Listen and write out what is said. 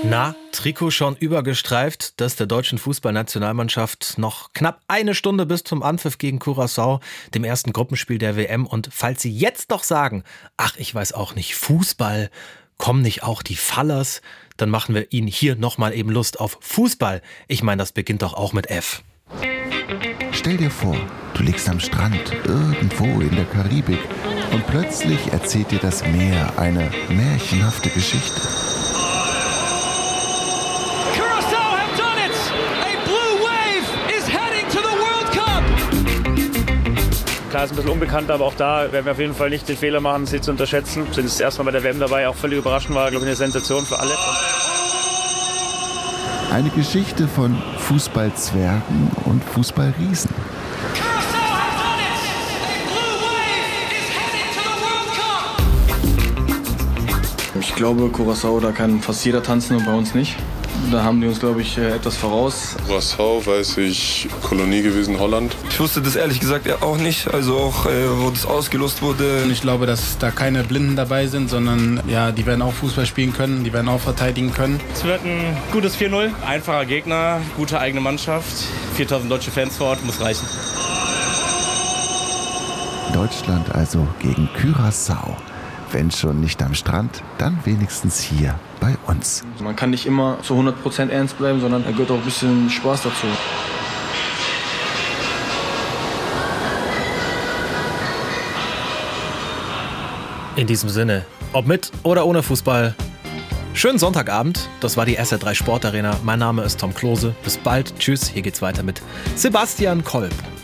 Na, Trikot schon übergestreift, das der deutschen Fußballnationalmannschaft noch knapp eine Stunde bis zum Anpfiff gegen Curaçao, dem ersten Gruppenspiel der WM. Und falls Sie jetzt noch sagen, ach, ich weiß auch nicht, Fußball, kommen nicht auch die Fallers, dann machen wir Ihnen hier nochmal eben Lust auf Fußball. Ich meine, das beginnt doch auch mit F. Stell dir vor, du liegst am Strand, irgendwo in der Karibik, und plötzlich erzählt dir das Meer eine märchenhafte Geschichte. Klar, ist ein bisschen unbekannt, aber auch da werden wir auf jeden Fall nicht den Fehler machen, sie zu unterschätzen. Sind das erste Mal bei der WM dabei, auch völlig überraschend, war, glaube ich, eine Sensation für alle. Eine Geschichte von Fußballzwergen und Fußballriesen. Ich glaube, Curaçao, da kann fast jeder tanzen und bei uns nicht. Da haben die uns, glaube ich, etwas voraus. Curaçao, weiß ich, Kolonie gewesen, Holland. Ich wusste das ehrlich gesagt auch nicht, also auch wo das ausgelost wurde. Ich glaube, dass da keine Blinden dabei sind, sondern ja, die werden auch Fußball spielen können, die werden auch verteidigen können. Es wird ein gutes 4-0, einfacher Gegner, gute eigene Mannschaft, 4000 deutsche Fans vor Ort, muss reichen. Deutschland also gegen Curaçao. Wenn schon nicht am Strand, dann wenigstens hier bei uns. Man kann nicht immer zu 100% ernst bleiben, sondern da gehört auch ein bisschen Spaß dazu. In diesem Sinne, ob mit oder ohne Fußball, schönen Sonntagabend. Das war die SR3 Sportarena. Mein Name ist Tom Klose. Bis bald. Tschüss. Hier geht's weiter mit Sebastian Kolb.